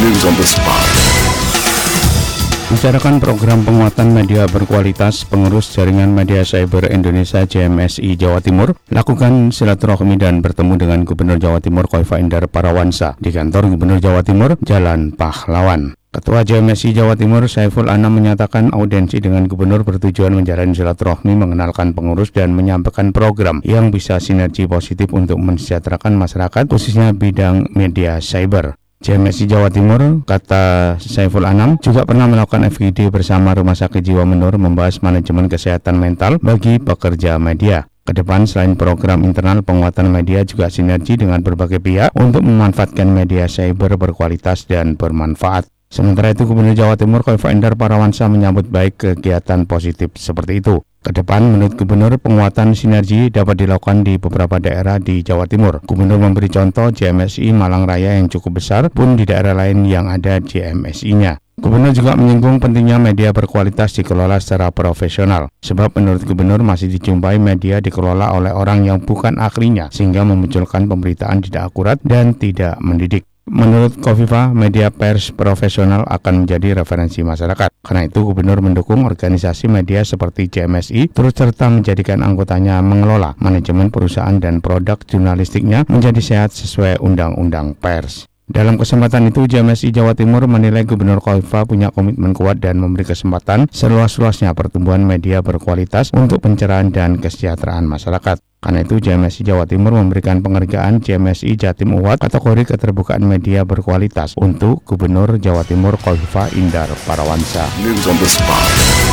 News on the spot. Bicarakan program penguatan media berkualitas, pengurus Jaringan Media Cyber Indonesia JMSI Jawa Timur lakukan silaturahmi dan bertemu dengan Gubernur Jawa Timur Khoifah Indar Parawansa di kantor Gubernur Jawa Timur, Jalan Pahlawan. Ketua JMSI Jawa Timur Saiful Anam menyatakan audiensi dengan Gubernur bertujuan menjalin silaturahmi, mengenalkan pengurus dan menyampaikan program yang bisa sinergi positif untuk mensejahterakan masyarakat, khususnya bidang media cyber. JMSI Jawa Timur, kata Saiful Anam, juga pernah melakukan FGD bersama Rumah Sakit Jiwa Menur membahas manajemen kesehatan mental bagi pekerja media. Kedepan selain program internal, penguatan media juga sinergi dengan berbagai pihak untuk memanfaatkan media cyber berkualitas dan bermanfaat. Sementara itu, Gubernur Jawa Timur Khoifah Indar Parawansa menyambut baik kegiatan positif seperti itu. Kedepan, menurut Gubernur, penguatan sinergi dapat dilakukan di beberapa daerah di Jawa Timur. Gubernur memberi contoh JMSI Malang Raya yang cukup besar pun di daerah lain yang ada JMSI-nya. Gubernur juga menyinggung pentingnya media berkualitas dikelola secara profesional. Sebab menurut Gubernur masih dijumpai media dikelola oleh orang yang bukan ahlinya, sehingga memunculkan pemberitaan tidak akurat dan tidak mendidik. Menurut Khofifah, media pers profesional akan menjadi referensi masyarakat. Karena itu, Gubernur mendukung organisasi media seperti JMSI terus serta menjadikan anggotanya mengelola manajemen perusahaan dan produk jurnalistiknya menjadi sehat sesuai undang-undang pers. Dalam kesempatan itu, JMSI Jawa Timur menilai Gubernur Khoifah punya komitmen kuat dan memberi kesempatan seluas-luasnya pertumbuhan media berkualitas untuk pencerahan dan kesejahteraan masyarakat. Karena itu, JMSI Jawa Timur memberikan penghargaan JMSI Jatim Award kategori keterbukaan media berkualitas untuk Gubernur Jawa Timur Khoifah Indar Parawansa. News on the spot.